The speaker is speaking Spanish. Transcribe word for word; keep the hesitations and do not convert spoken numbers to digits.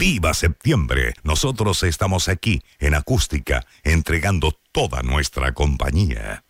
¡Viva septiembre! Nosotros estamos aquí en Acústica, entregando toda nuestra compañía.